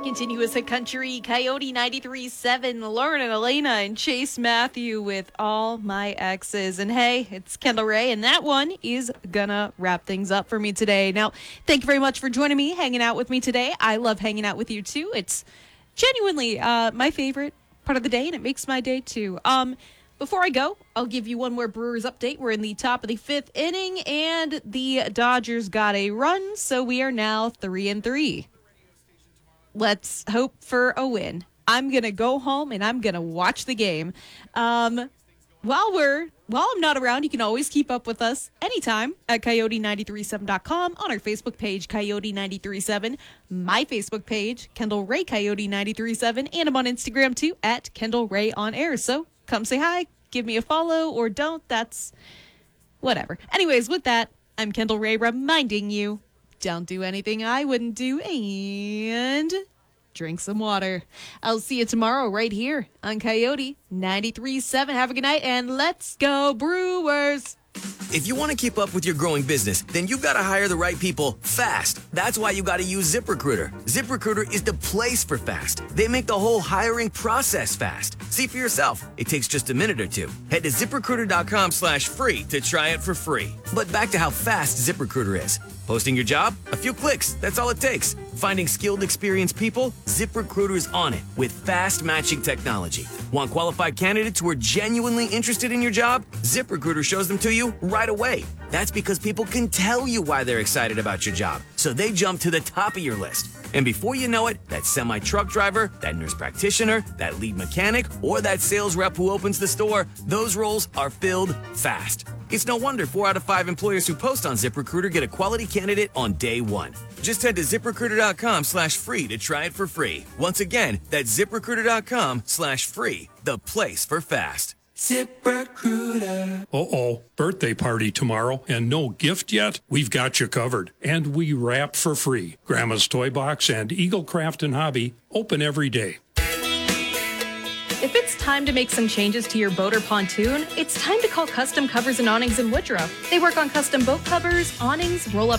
Continuous Hit Country, Coyote 93.7, Lauren and Elena and Chase Matthew with All My Exes. And hey, it's Kendall Ray, and that one is gonna wrap things up for me today. Now, thank you very much for joining me, hanging out with me today. I love hanging out with you too. It's genuinely my favorite part of the day, and it makes my day too. Before I go, I'll give you one more Brewers update. We're in the top of the fifth inning, and the Dodgers got a run, so we are now 3-3. Let's hope for a win. I'm going to go home and I'm going to watch the game. While I'm not around, you can always keep up with us anytime at coyote937.com, on our Facebook page, Coyote937, my Facebook page, Kendall Ray Coyote 937, and I'm on Instagram too at Kendall Ray on air. So come say hi, give me a follow, or don't. That's whatever. Anyways, with that, I'm Kendall Ray reminding you, don't do anything I wouldn't do, and drink some water. I'll see you tomorrow right here on Coyote 93.7. Have a good night, and let's go Brewers! If you want to keep up with your growing business, then you've got to hire the right people fast. That's why you got to use ZipRecruiter. ZipRecruiter is the place for fast. They make the whole hiring process fast. See for yourself. It takes just a minute or two. Head to ZipRecruiter.com/free to try it for free. But back to how fast ZipRecruiter is. Posting your job? A few clicks. That's all it takes. Finding skilled, experienced people? ZipRecruiter is on it with fast matching technology. Want qualified candidates who are genuinely interested in your job? ZipRecruiter shows them to you right away. That's because people can tell you why they're excited about your job, so they jump to the top of your list. And before you know it, that semi-truck driver, that nurse practitioner, that lead mechanic, or that sales rep who opens the store, those roles are filled fast. It's no wonder 4 out of 5 employers who post on ZipRecruiter get a quality candidate on day one. Just head to ZipRecruiter.com/free to try it for free. Once again, that's ZipRecruiter.com/free, the place for fast. ZipRecruiter. Uh-oh, birthday party tomorrow and no gift yet? We've got you covered. And we wrap for free. Grandma's Toy Box and Eagle Craft and Hobby open every day. If it's time to make some changes to your boat or pontoon, it's time to call Custom Covers and Awnings in Woodruff. They work on custom boat covers, awnings, roll-up